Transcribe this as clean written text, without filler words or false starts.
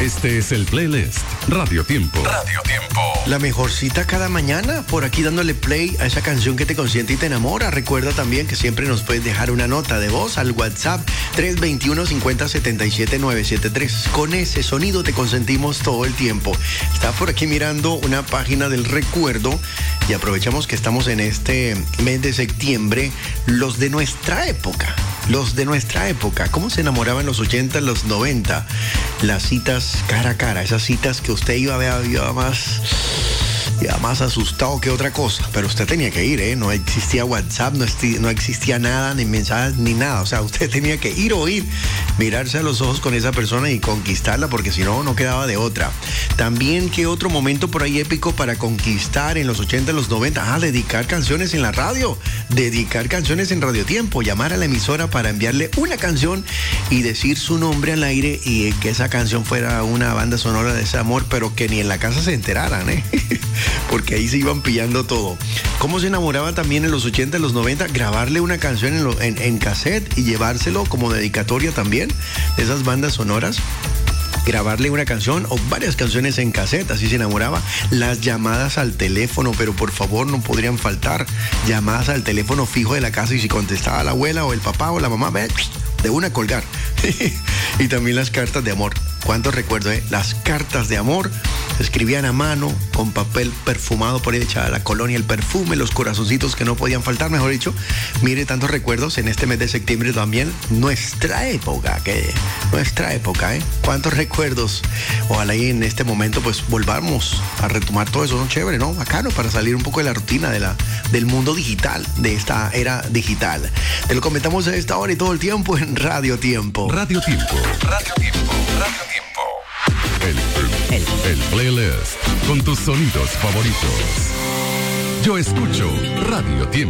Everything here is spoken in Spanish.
Este es el playlist Radio Tiempo. Radio Tiempo. La mejor cita cada mañana, por aquí dándole play a esa canción que te consiente y te enamora. Recuerda también que siempre nos puedes dejar una nota de voz al WhatsApp 321-50-77-973. Con ese sonido te consentimos todo el tiempo. Está por aquí mirando una página del recuerdo y aprovechamos que estamos en este mes de septiembre. Los de nuestra época. ¿Cómo se enamoraban en los 80, en los 90? Las citas cara a cara, esas citas que usted iba más asustado que otra cosa, pero usted tenía que ir, no existía WhatsApp, no existía nada, ni mensajes, ni nada, o sea, usted tenía que ir o ir, mirarse a los ojos con esa persona y conquistarla, porque si no, no quedaba de otra. También, ¿qué otro momento por ahí épico para conquistar en los 80, en los 90? Dedicar canciones en la radio, dedicar canciones en Radio Tiempo, llamar a la emisora para enviarle una canción y decir su nombre al aire y que esa canción fuera una banda sonora de ese amor, pero que ni en la casa se enteraran, porque ahí se iban pillando todo. ¿Cómo se enamoraba también en los 80, en los 90? Grabarle una canción en cassette y llevárselo como dedicatoria también de esas bandas sonoras. Grabarle una canción o varias canciones en cassette, así se enamoraba. Las llamadas al teléfono, pero por favor no podrían faltar. Llamadas al teléfono fijo de la casa y si contestaba la abuela o el papá o la mamá, de una colgar. Y también las cartas de amor. ¿Cuántos recuerdo, Las cartas de amor se escribían a mano, con papel perfumado, por ahí echaba la colonia, el perfume, los corazoncitos que no podían faltar, mejor dicho. Mire, tantos recuerdos en este mes de septiembre también. Nuestra época, ¿Cuántos recuerdos? Ojalá y en este momento pues volvamos a retomar todo eso, ¿no? Chévere, ¿no? Bacano, para salir un poco de la rutina del mundo digital, de esta era digital. Te lo comentamos a esta hora y todo el tiempo en Radio Tiempo. Radio Tiempo. El playlist con tus sonidos favoritos. Yo escucho Radio Tiempo.